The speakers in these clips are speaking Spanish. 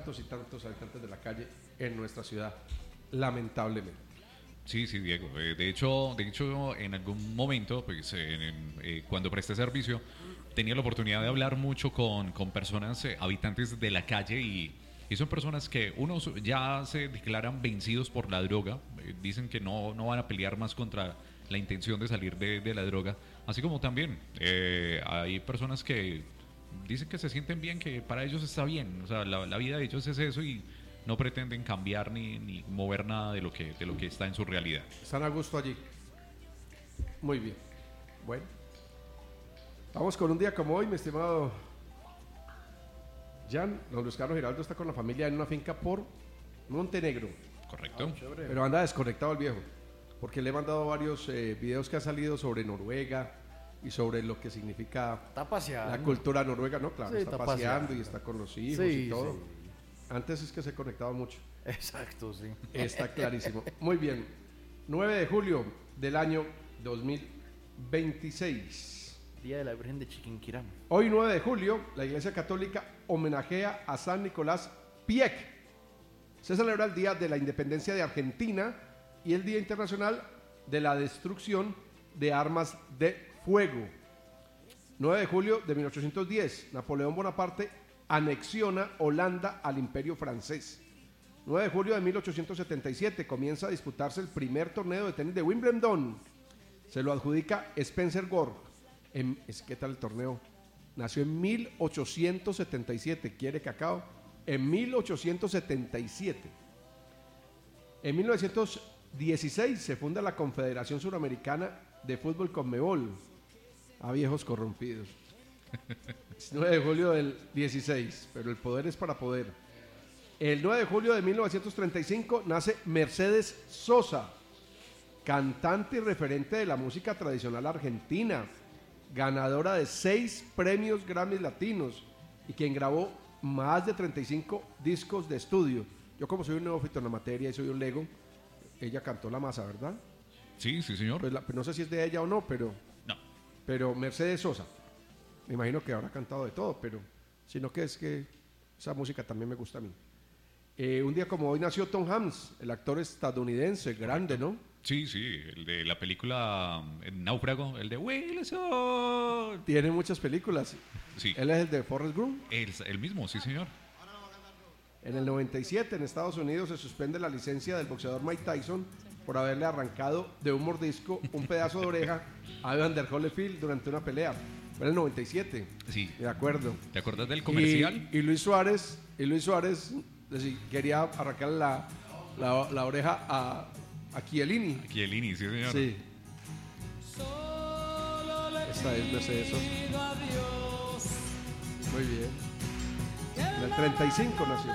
tantos y tantos habitantes de la calle en nuestra ciudad, lamentablemente. Sí, sí, Diego. De hecho, en algún momento, pues, cuando presté servicio, tenía la oportunidad de hablar mucho con personas, habitantes de la calle y son personas que unos ya se declaran vencidos por la droga, dicen que no van a pelear más contra la intención de salir de la droga, así como también hay personas que dicen que se sienten bien, que para ellos está bien, o sea, la vida de ellos es eso y no pretenden cambiar ni mover nada de lo que está en su realidad. Están a gusto allí. Muy bien. Bueno. Vamos con un día como hoy, mi estimado Jan. Don Luis Carlos Giraldo está con la familia en una finca por Montenegro. Correcto. Pero anda desconectado el viejo, porque le he mandado varios videos que han salido sobre Noruega y sobre lo que significa la cultura noruega. No, claro, Sí, está paseando y está con los hijos Sí, y todo. sí. Antes es que se conectaba mucho. Exacto, sí. Está clarísimo. Muy bien. 9 de julio del año 2026. Día de la Virgen de Chiquinquirá. Hoy 9 de julio, la Iglesia Católica homenajea a San Nicolás Pieck. Se celebra el Día de la Independencia de Argentina y el Día Internacional de la Destrucción de Armas de Fuego. 9 de julio de 1810, Napoleón Bonaparte anexiona Holanda al Imperio francés. 9 de julio de 1877 comienza a disputarse el primer torneo de tenis de Wimbledon. Se lo adjudica Spencer Gore. ¿Qué tal el torneo? Nació en 1877. ¿Quiere cacao? En 1877. En 1916 se funda la Confederación Suramericana de Fútbol Conmebol. A viejos corrompidos. 9 de julio del 16, pero el poder es para poder. El 9 de julio de 1935 nace Mercedes Sosa, cantante y referente de la música tradicional argentina, ganadora de 6 premios Grammy Latinos y quien grabó más de 35 discos de estudio. Yo, como soy un neófito en la materia y soy un lego, ella cantó La Masa, ¿verdad? Sí, sí, señor. Pues no sé si es de ella o no, pero Mercedes Sosa, me imagino que habrá cantado de todo, pero sino que es que esa música también me gusta a mí. Un día como hoy nació Tom Hanks, el actor estadounidense, grande, ¿no? Sí, sí, el de la película Náufrago, el de Wilson. Tiene muchas películas. Sí. Él es el de Forrest Gump. El mismo, sí, señor. En el 97 en Estados Unidos se suspende la licencia del boxeador Mike Tyson por haberle arrancado de un mordisco un pedazo de oreja a Evander Holyfield durante una pelea. Fue en el 97. Sí. De acuerdo. ¿Te acuerdas del comercial? Y Luis Suárez quería arrancarle la oreja a Chiellini. Chiellini, sí, señor. Sí. Esta es Mercedes Sosa. Muy bien. En el 35 nació.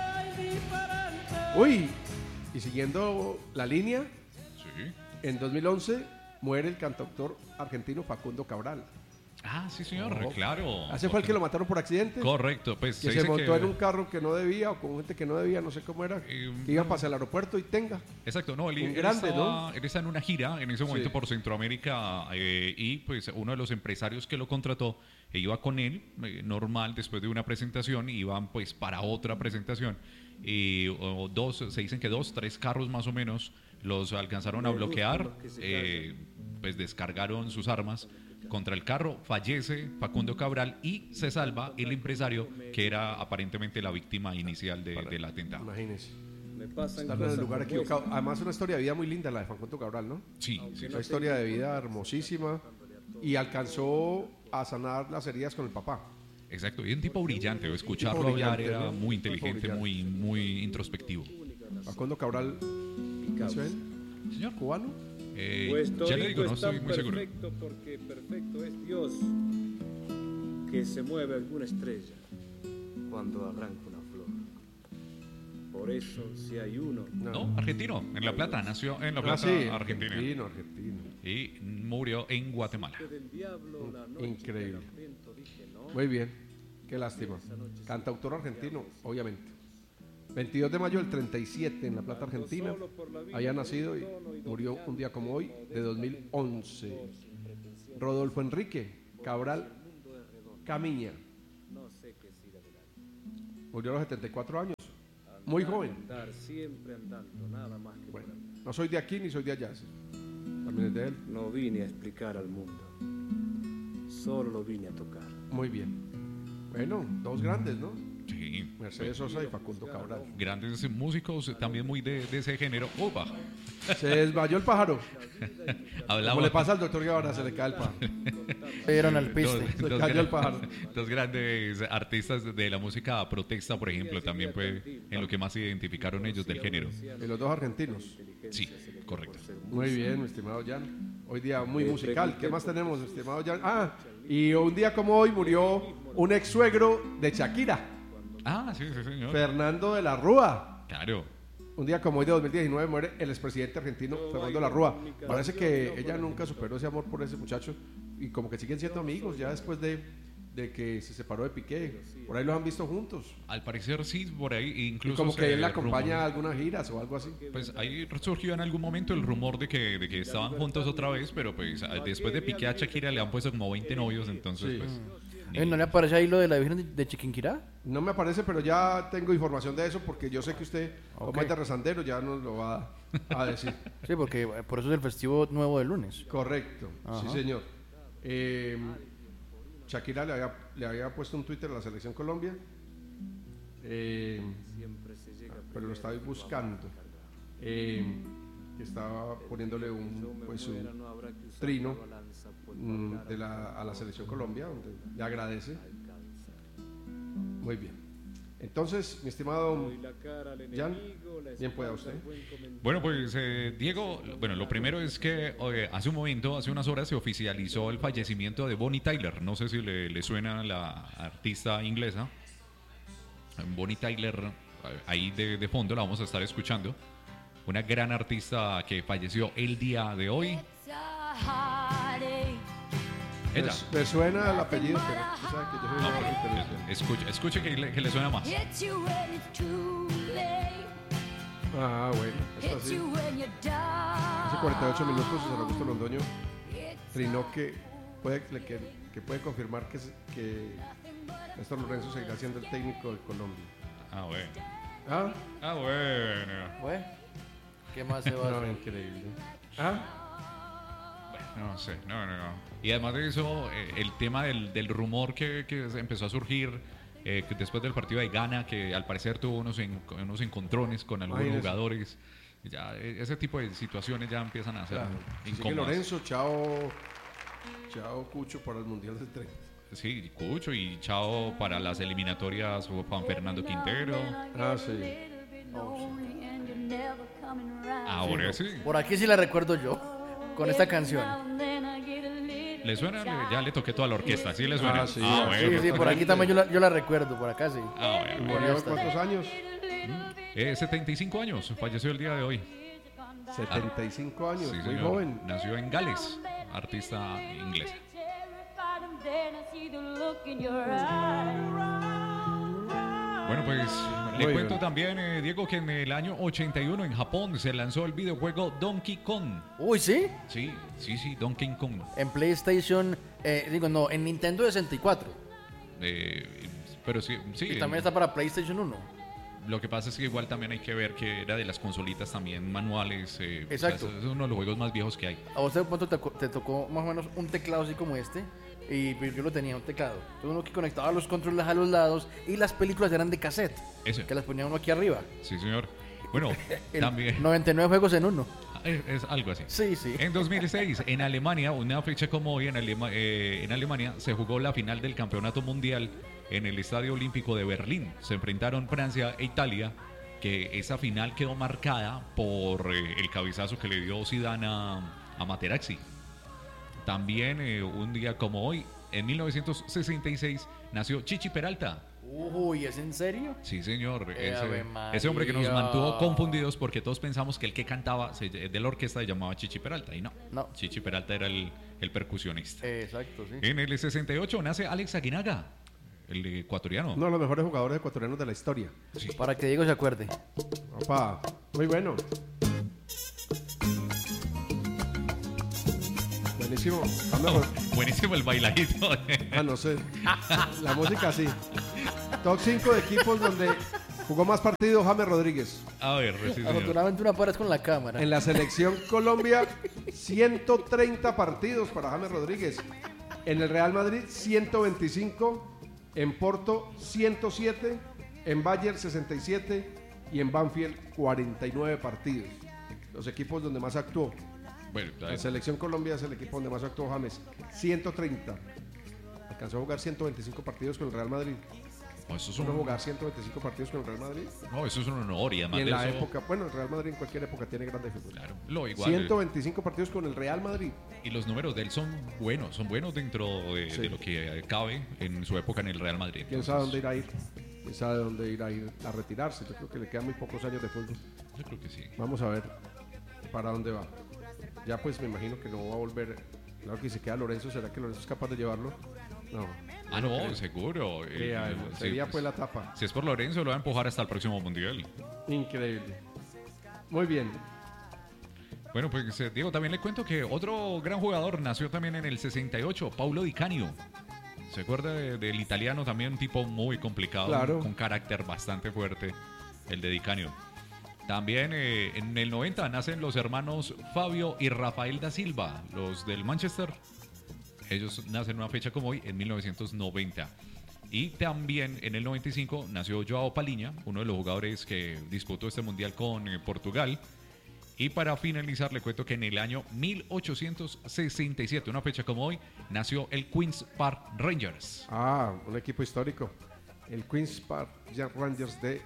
Uy, y siguiendo la línea, Sí. en 2011 muere el cantautor argentino Facundo Cabral. Ah, sí, señor, Oh. claro. ¿Ese fue el que lo mataron por accidente? Correcto, pues Que se dice montó en un carro que no debía o con gente que no debía, no sé cómo era. Que iba no. para el aeropuerto y tenga. Exacto, no, él grande, estaba, él está en una gira en ese momento Sí. por Centroamérica y pues uno de los empresarios que lo contrató iba con él, normal, después de una presentación, iban pues para otra presentación y se dicen que 3 carros más o menos los alcanzaron a bloquear, pues descargaron sus armas contra el carro, fallece Facundo Cabral y se salva el empresario que era aparentemente la víctima inicial del atentado. Imagínense. Me pasan Están en el cosas lugar como equivocado. Además, una historia de vida muy linda la de Facundo Cabral, ¿no? Sí, sí, Una historia de vida hermosísima y alcanzó a sanar las heridas con el papá. exacto. Y un tipo brillante, escucharlo Tipo hablar brillante, era ¿no? muy Tipo inteligente, brillante. muy introspectivo. Facundo Cabral, ¿nació él? Señor, ¿Cubano? ya le digo, no es tan estoy muy seguro. perfecto porque perfecto es Dios que se mueve alguna estrella cuando arranca una flor. Por eso, si hay uno, No, argentino, en La Plata, nació en La Plata, sí, Argentina. argentino. Y murió en Guatemala. del diablo, la noche Increíble. del hambriento, dije no. Muy bien, qué lástima. Cantautor argentino, obviamente. 22 de mayo del 37 en La Plata, Argentina. Había nacido y murió un día como hoy, de 2011. Rodolfo Enrique Cabral Camiña. No sé qué es ir adelante. Murió a los 74 años. Muy joven. Andar siempre andando, nada más que Bueno, por andar. no soy de aquí ni soy de allá. Sí. También es de él. No vine a explicar al mundo, solo lo vine a tocar. Muy bien. Bueno, dos grandes, ¿no? Sí. Mercedes Sosa y Facundo Cabral. Grandes músicos, también muy de ese género. Opa. Se desmayó el pájaro. Hablamos. Como le pasa al doctor Guevara, se le cae el pájaro. Se dieron al piste. Se cayó el pájaro. Dos grandes artistas de la música protesta, por ejemplo, también fue en lo que más se identificaron ellos del género. Y los dos argentinos. Sí, correcto. Muy bien, mi estimado Jan. Hoy día muy musical. ¿Qué más tenemos, mi estimado Jan? Ah, y un día como hoy murió un ex suegro de Shakira, Ah, sí, sí, señor. Fernando de la Rúa. Claro. Un día como hoy de 2019 muere el expresidente argentino Fernando de la Rúa. Parece que ella nunca superó ese amor por ese muchacho y como que siguen siendo amigos ya después de que se separó de Piqué. Por ahí los han visto juntos. Al parecer sí, por ahí Y incluso como se que él le acompaña a rumor- algunas giras o algo así. Pues ahí surgió en algún momento el rumor de que estaban juntos otra vez, pero pues después de Piqué a Shakira le han puesto como 20 novios, entonces Sí. pues... ¿No le aparece ahí lo de la Virgen de Chiquinquirá? No me aparece, pero ya tengo información de eso porque yo sé que usted, como Ok. es de Rezandero, ya nos lo va a decir. Sí, porque por eso es el festivo nuevo del lunes. Correcto, Ajá. sí señor. Shakira le había puesto un Twitter a la Selección Colombia, pero lo estaba buscando. Estaba poniéndole un trino a la Selección Colombia, donde le agradece. Muy bien. Entonces, mi estimado Jan, bien pueda usted. Bueno, pues Diego, bueno, lo primero es que hace un momento, hace unas horas, se oficializó el fallecimiento de Bonnie Tyler. No sé si le suena la artista inglesa. Bonnie Tyler, ahí de fondo la vamos a estar escuchando. Una gran artista que falleció el día de hoy. Ella. Me suena el apellido, pero usted sabe que yo soy No, una pero, diferencia. escuche que le suena más. Ah, bueno, esto así. Hace 48 minutos José Augusto Londoño trinó que puede confirmar que Néstor Lorenzo seguirá siendo el técnico de Colombia. Ah, bueno. Ah, Ah, bueno. Bueno, ¿qué más se va a no, hacer? increíble. Ah, No sé, no. Y además de eso, el tema del rumor que se empezó a surgir que después del partido de Ghana, que al parecer tuvo unos encontrones con algunos Imagínese. jugadores. Ya, ese tipo de situaciones ya empiezan a ser claro. Sigue incómodas. Lorenzo, chao Cucho para el Mundial del 30. Sí, Cucho y chao para las eliminatorias Juan Fernando Quintero. Ah, sí. Ahora sí. Por aquí sí la recuerdo yo, con esta canción. ¿Le suena? Ya le toqué toda la orquesta. ¿Sí le suena? Ah, sí. bueno. Sí, por aquí también yo la recuerdo, por acá sí. Ah, bueno. ¿Murió en cuántos años? 75 años, falleció el día de hoy. 75 años, Sí, muy señor. joven. Nació en Gales, artista inglesa. Bueno, pues le Muy cuento bien. también, Diego, que en el año 81 en Japón se lanzó el videojuego Donkey Kong. Uy, ¿sí? Sí, Donkey Kong. En PlayStation, en Nintendo 64. Pero sí, Y también está para PlayStation 1. Lo que pasa es que igual también hay que ver que era de las consolitas también manuales. Exacto. Es uno de los juegos más viejos que hay. ¿A usted de pronto te tocó más o menos un teclado así como este? Y pues, yo lo tenía, un teclado. Entonces uno que conectaba los controles a los lados y las películas eran de cassette. Ese. Que las ponía uno aquí arriba. Sí, señor. Bueno, El también 99 juegos en uno. es algo así. Sí, sí. En 2006, en Alemania, una fecha como hoy, en Alemania se jugó la final del Campeonato Mundial en el Estadio Olímpico de Berlín. Se enfrentaron Francia e Italia, que esa final quedó marcada por el cabezazo que le dio Zidane a Materazzi. También, un día como hoy, en 1966, nació Chichi Peralta. Uy, ¿es en serio? Sí, señor. Ave Ese hombre que nos María. mantuvo confundidos porque todos pensamos que el que cantaba de la orquesta se llamaba Chichi Peralta. Y no. No. Chichi Peralta era el percusionista. Exacto, sí. En el 68 nace Alex Aguinaga, el ecuatoriano. Uno de los mejores jugadores ecuatorianos de la historia. Para que Diego se acuerde. Opa, muy bueno. Buenísimo. Anda, Buenísimo el bailadito. ah, no sé. La música sí. Top 5 de equipos donde jugó más partidos James Rodríguez. A ver, sí, señor. Afortunadamente una paras con la cámara. En la selección Colombia, 130 partidos para James Rodríguez. En el Real Madrid, 125. En Porto, 107. En Bayern, 67. Y en Banfield, 49 partidos. Los equipos donde más actuó. Bueno, La selección Colombia es el equipo donde más actuó James. 130. Alcanzó a jugar 125 partidos con el Real Madrid. no, eso es ¿Pudo un, jugar 125 partidos con el Real Madrid? no, eso es un honor y además Y en de la eso, época, bueno, el Real Madrid en cualquier época tiene grandes fútbol. claro, lo igual. 125 partidos con el Real Madrid. Y los números de él son buenos dentro Sí. de lo que cabe en su época en el Real Madrid. ¿Quién sabe dónde ir a ir? ¿Quién sabe dónde ir a retirarse? Yo creo que le quedan muy pocos años de fútbol. Yo creo que sí. Vamos a ver para dónde va. Ya pues me imagino que no va a volver. Claro que si se queda Lorenzo, ¿será que Lorenzo es capaz de llevarlo? No. Ah, no, seguro. Sí, Sería pues la tapa. Si es por Lorenzo, lo va a empujar hasta el próximo mundial. Increíble. Muy bien. Bueno, pues Diego, también le cuento que otro gran jugador nació también en el 68, Paulo Di Canio. ¿Se acuerda del italiano? También un tipo muy complicado, Claro. con carácter bastante fuerte, el de Di Canio. También en el 90 nacen los hermanos Fabio y Rafael da Silva, los del Manchester. Ellos nacen en una fecha como hoy, en 1990. Y también en el 95 nació Joao Palhinha, uno de los jugadores que disputó este mundial con Portugal. Y para finalizar, le cuento que en el año 1867, una fecha como hoy, nació el Queen's Park Rangers. Ah, un equipo histórico. El Queen's Park Rangers de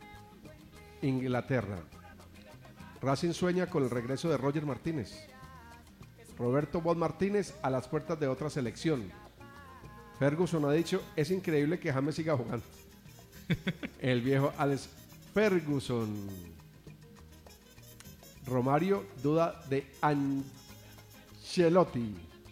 Inglaterra. Racing sueña con el regreso de Roger Martínez. Roberto Bob Martínez a las puertas de otra selección. Ferguson ha dicho, es increíble que James siga jugando. El viejo Alex Ferguson. Romario duda de Ancelotti.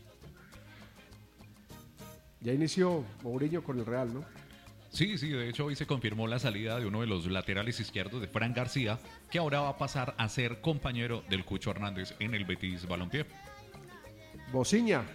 Ya inició Mourinho con el Real, ¿no? Sí, de hecho hoy se confirmó la salida de uno de los laterales izquierdos de Fran García, que ahora va a pasar a ser compañero del Cucho Hernández en el Betis Balompié. Bociña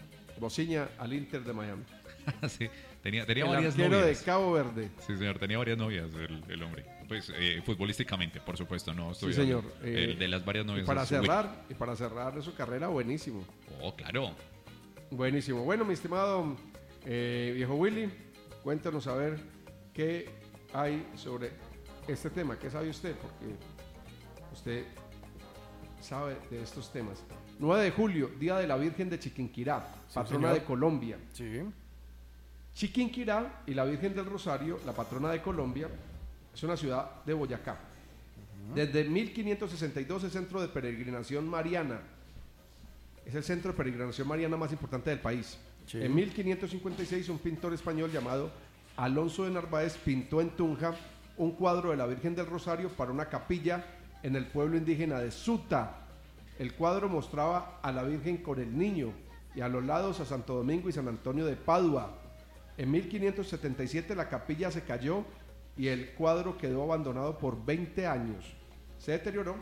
al Inter de Miami. Sí, tenía El varias arquero de novias. Cabo Verde. Sí, señor, tenía varias novias el hombre. Pues futbolísticamente, por supuesto, no estoy Sí, señor. hablando. El de las varias Y novias. para es cerrar su carrera, buenísimo. Oh, claro. Buenísimo. Bueno, mi estimado viejo Willy, cuéntanos a ver qué hay sobre este tema. ¿Qué sabe usted? Porque usted sabe de estos temas. 9 de julio, Día de la Virgen de Chiquinquirá, patrona señor. de Colombia. Sí. Chiquinquirá y la Virgen del Rosario, la patrona de Colombia, es una ciudad de Boyacá. Desde 1562 es centro de peregrinación mariana. Es el centro de peregrinación mariana más importante del país. Sí. En 1556 un pintor español llamado Alonso de Narváez pintó en Tunja un cuadro de la Virgen del Rosario para una capilla en el pueblo indígena de Suta. El cuadro mostraba a la Virgen con el niño y a los lados a Santo Domingo y San Antonio de Padua. En 1577 la capilla se cayó y el cuadro quedó abandonado por 20 años. Se deterioró,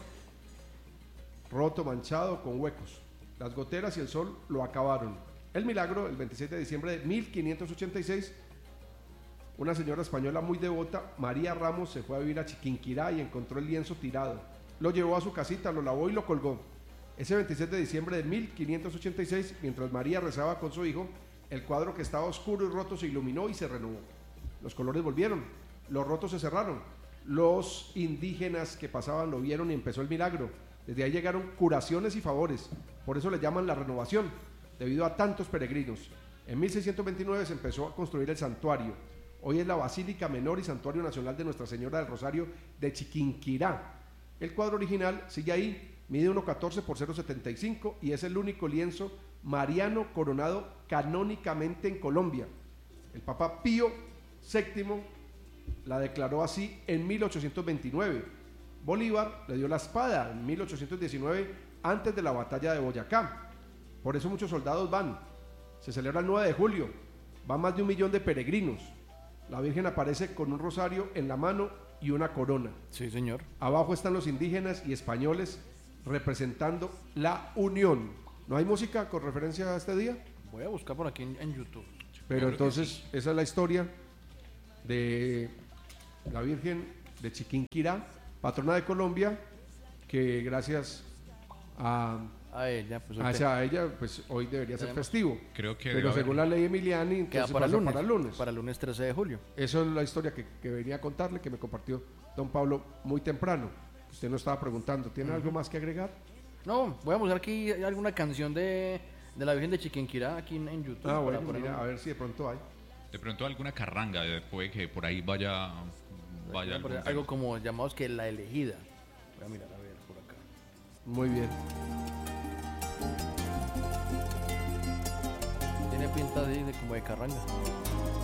roto, manchado, con huecos. Las goteras y el sol lo acabaron. El milagro, el 26 de diciembre de 1586, una señora española muy devota, María Ramos, se fue a vivir a Chiquinquirá y encontró el lienzo tirado. Lo llevó a su casita, lo lavó y lo colgó. Ese 26 de diciembre de 1586, mientras María rezaba con su hijo, el cuadro que estaba oscuro y roto se iluminó y se renovó. Los colores volvieron, los rotos se cerraron. Los indígenas que pasaban lo vieron y empezó el milagro. Desde ahí llegaron curaciones y favores. Por eso le llaman la renovación, debido a tantos peregrinos. En 1629 se empezó a construir el santuario. Hoy es la Basílica Menor y Santuario Nacional de Nuestra Señora del Rosario de Chiquinquirá. El cuadro original sigue ahí, mide 1,14 por 0,75 y es el único lienzo mariano coronado canónicamente en Colombia. El Papa Pío VII la declaró así en 1829. Bolívar le dio la espada en 1819 antes de la batalla de Boyacá. Por eso muchos soldados van. Se celebra el 9 de julio. Van más de 1 millón de peregrinos. La Virgen aparece con un rosario en la mano y una corona. Sí, señor. Abajo están los indígenas y españoles representando la unión. ¿No hay música con referencia a este día? Voy a buscar por aquí en YouTube. Pero entonces, esa es la historia de la Virgen de Chiquinquirá, patrona de Colombia, que gracias a ella, pues hacia ella, pues hoy debería ser festivo. Creo que Pero debe según la ley Emiliani, queda entonces para pasa lunes, para lunes. para el lunes 13 de julio. Eso es la historia que venía a contarle, que me compartió don Pablo muy temprano. Usted nos estaba preguntando, ¿tiene algo más que agregar? No, voy a buscar aquí alguna canción de la Virgen de Chiquinquirá aquí en YouTube. Ah, bueno, para poner mira, a ver si de pronto hay. De pronto alguna carranga, puede que por ahí vaya algún tema. algo como llamados que La Elegida. Voy a mirar a ver por acá. Muy bien. Tiene pinta de como de carranga.